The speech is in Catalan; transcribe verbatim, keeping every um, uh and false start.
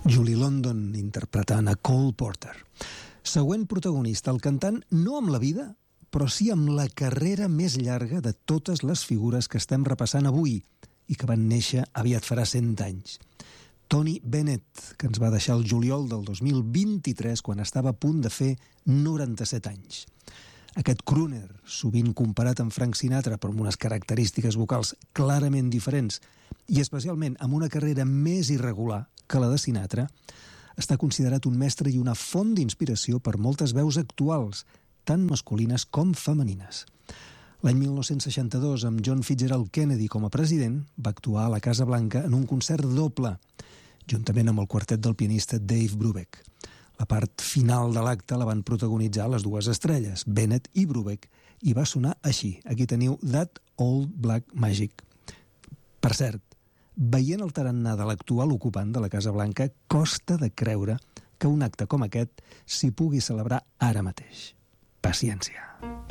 Julie London interpretant a Cole Porter. Següent protagonista, el cantant no amb la vida, però sí amb la carrera més llarga de totes les figures que estem repassant avui i que van néixer aviat farà cent anys. Tony Bennett, que ens va deixar el juliol del dos mil vint-i-tres quan estava a punt de fer noranta-set anys. Aquest crooner, sovint comparat amb Frank Sinatra però amb unes característiques vocals clarament diferents i especialment amb una carrera més irregular que la de Sinatra, està considerat un mestre i una font d'inspiració per moltes veus actuals, tant masculines com femenines. L'any mil nou-cents seixanta-dos, amb John Fitzgerald Kennedy com a president, va actuar a la Casa Blanca en un concert doble, juntament amb el quartet del pianista Dave Brubeck. La part final de l'acte la van protagonitzar les dues estrelles, Bennett i Brubeck, i va sonar així. Aquí teniu That Old Black Magic. Per cert, veient el tarannà de l'actual ocupant de la Casa Blanca, costa de creure que un acte com aquest s'hi pugui celebrar ara mateix. Paciència.